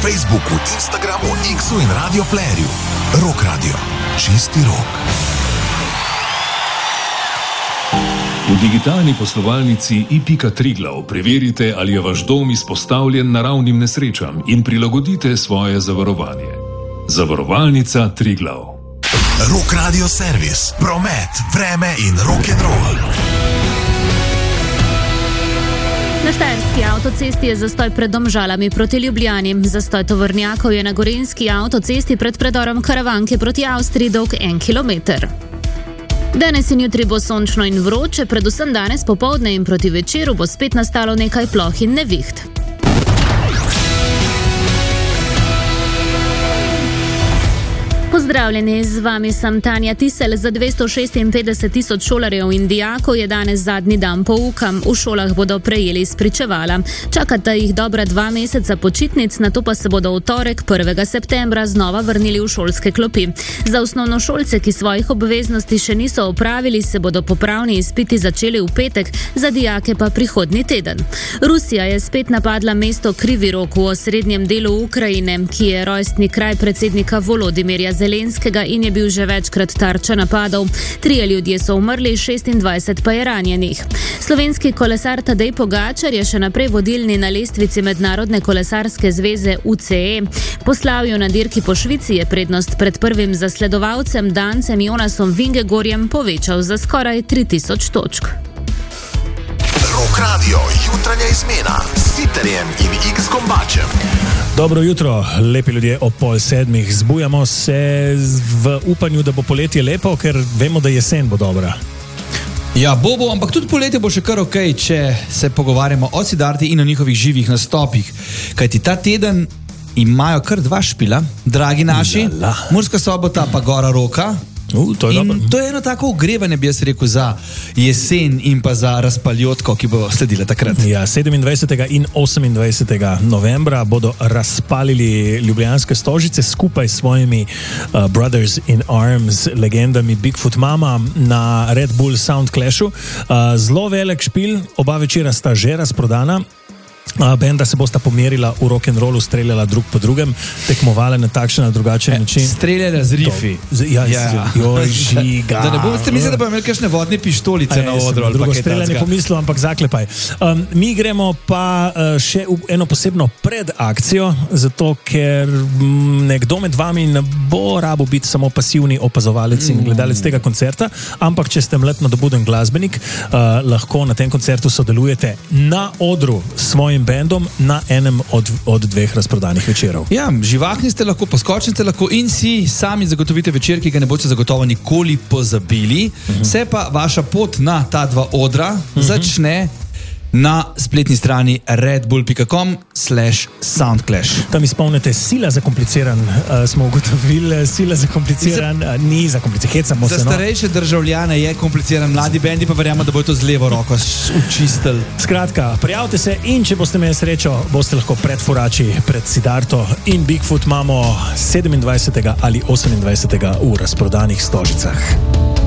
Facebooku, Instagramu, X-u in Radio Playerju. Rock Radio. Čisti rok. V digitalni poslovalnici i.Triglav preverite, ali je vaš dom izpostavljen naravnim nesrečam in prilagodite svoje zavarovanje. Zavarovalnica Triglav. Rock Radio servis, promet, vreme in rock'n'roll. Na štajerski avtocesti je zastoj pred Domžalami proti Ljubljani. Zastoj tovornjakov je na gorenjski avtocesti pred predorom Karavanke proti Avstriji dolg 1 kilometer. Danes in jutri bo sončno in vroče, predvsem danes popoldne in proti večeru bo spet nastalo nekaj ploh in neviht. Pozdravljeni, z vami sem Tanja Tisel. Za 256 tisoč šolarjev in dijakov je danes zadnji dan pouka. V šolah bodo prejeli spričevala. Čakata jih dobra 2 meseca počitnic, nato pa se bodo v torek 1. septembra znova vrnili v šolske klopi. Za osnovnošolce, ki svojih obveznosti še niso opravili, se bodo popravni izpiti začeli v petek, za dijake pa prihodnji teden. Rusija je spet napadla mesto Krivi Rog v osrednjem delu Ukrajine, ki je rojstni kraj predsednika Volodimirja Zelenskega in je bil že večkrat tarča napadov. 3 ljudje so umrli, 26 pa je ranjenih. Slovenski kolesar Tadej Pogačar je še naprej vodilni na lestvici Mednarodne kolesarske zveze UCE. Po slavju na dirki po Švici je prednost pred prvim zasledovalcem Dancem Jonasom Vingegorjem povečal za skoraj 3000 točk. Rock Radio, jutranja izmena s Siterjem in X-Gombačem. Dobro jutro, lepi ljudje, ob 6:30 zbujamo se v upanju, da bo poletje lepo, ker vemo, da jesen bo dobra. Ja, bo, ampak tudi poletje bo še kar okej, če se pogovarjamo o Siddharti in o njihovih živih nastopih. Kajti ta teden imajo kar 2 špila, dragi naši, Murska Sobota pa Gora Roka. To je dobro. To je eno tako ogrevanje, bi jaz rekel, za jesen in pa za razpaljotko, ki bo sledila takrat. Ja, 27. in 28. novembra bodo razpalili ljubljanske stožice skupaj s svojimi Brothers in Arms legendami Bigfoot Mama na Red Bull Sound Clashu. Zelo velik špil, oba večera sta že razprodana. Benda se bosta pomerila v rock'n'rollu, streljala drug po drugem, tekmovala na takšen ali drugačen način. Streljala z rifi. Žiga. Da ne boste mislili, da bo imeli kakšne vodne pištolice na odru. Drugo streljanje pomislil, ampak zaklepaj. Mi gremo pa še v eno posebno predakcijo, zato ker nekdo med vami ne bo rabo biti samo pasivni opazovalec in gledalec tega koncerta, ampak če ste mladno dobuden glasbenik, lahko na tem koncertu sodelujete na odru s svojim bendom na enem od 2 razprodanih večerov. Ja, živahni ste lahko, poskočni ste lahko in si sami zagotovite večer, ki ga ne boste zagotovo nikoli pozabili. Se pa vaša pot na ta 2 odra začne na spletni strani redbull.com/soundclash. Tam izpolnite sila zakompliciran, smo ugotovili, sila zakompliciran, ni zakompliciran, hecamo se. Za starejše državljane je kompliciran, mladi bendi pa verjamo, da bo to z levo roko učistili. Skratka, prijavite se in če boste imeli srečo, boste lahko predfurači pred Siddharto in Bigfoot imamo 27. ali 28. v razprodanih stožicah.